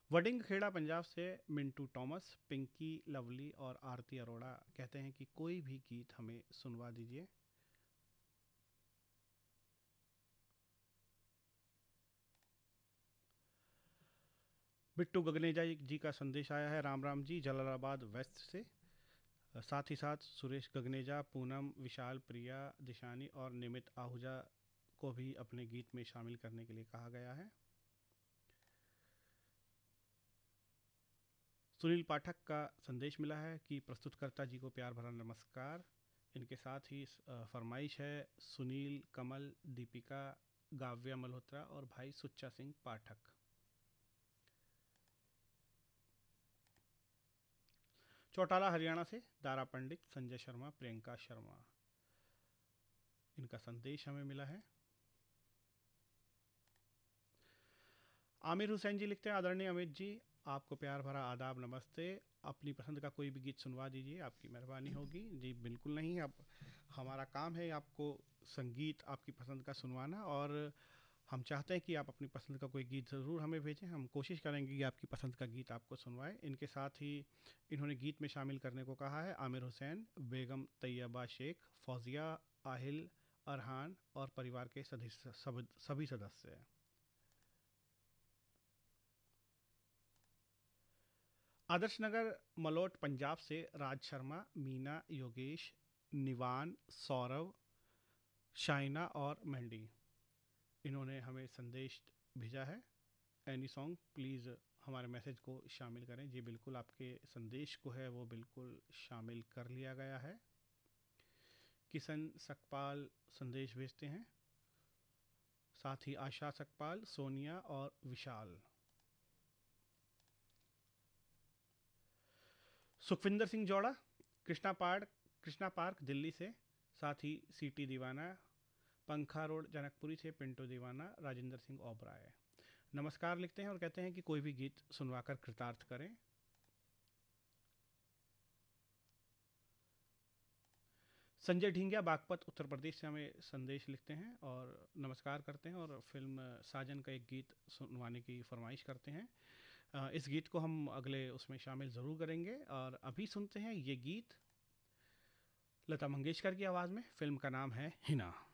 Wedding Kheda Punjab से Mintu Thomas, Pinky lovely और आरती अरोड़ा कहते हैं कि कोई भी गीत हमें सुनवा दीजिए। बिट्टू गगनेजा जी का संदेश आया है, राम राम जी, जलालाबाद वेस्ट से। साथ ही साथ सुरेश गगनेजा, पूनम, विशाल, प्रिया, दिशानी और निमित आहूजा को भी अपने गीत में शामिल करने के लिए कहा गया है। सुनील पाठक का संदेश मिला है कि प्रस्तुतकर्ता जी को प्यार भरा नमस्कार। इनके साथ ही फरमाइश है सुनील, कमल, दीपिका, गाव्या मल्होत्रा और भाई सुच्चा सिंह पाठक। चौटाला हरियाणा से दारा पंडित, संजय शर्मा, प्रियंका शर्मा, इनका संदेश हमें मिला है। आमिर हुसैन जी लिखते हैं, आदरणीय अमित जी, आपको प्यार भरा आदाब, नमस्ते। अपनी पसंद का कोई भी गीत सुनवा दीजिए, आपकी मेहरबानी होगी। जी बिल्कुल नहीं, अब हमारा काम है आपको संगीत आपकी पसंद का सुनवाना, और हम चाहते हैं कि आप अपनी पसंद का कोई गीत ज़रूर हमें भेजें। हम कोशिश करेंगे कि आपकी पसंद का गीत आपको सुनवाएं। इनके साथ ही इन्होंने गीत में शामिल करने को कहा है आमिर हुसैन, बेगम तैयबा शेख, फौजिया, आहिल, अरहान और परिवार के सभी सदस्य। आदर्श नगर मलोट पंजाब से राज शर्मा, मीना, योगेश, निवान, सौरव, शाइना और मेहंदी, इन्होंने हमें संदेश भेजा है। एनी सॉन्ग प्लीज़ हमारे मैसेज को शामिल करें। जी बिल्कुल, आपके संदेश को है वो बिल्कुल शामिल कर लिया गया है। किशन सकपाल संदेश भेजते हैं, साथ ही आशा सकपाल, सोनिया और विशाल। सुखविंदर सिंह जौड़ा, कृष्णा पार्क दिल्ली से, साथ ही सीटी दीवाना, पंखा रोड जनकपुरी से पिंटू दीवाना, राजेंद्र सिंह ओबराय नमस्कार लिखते हैं और कहते हैं कि कोई भी गीत सुनवाकर कृतार्थ करें। संजय ढींगिया बागपत उत्तर प्रदेश से हमें संदेश लिखते हैं और नमस्कार करते हैं, और फिल्म साजन का एक गीत सुनवाने की फरमाइश करते हैं। इस गीत को हम अगले उसमें शामिल ज़रूर करेंगे। और अभी सुनते हैं ये गीत लता मंगेशकर की आवाज़ में। फिल्म का नाम है हिना।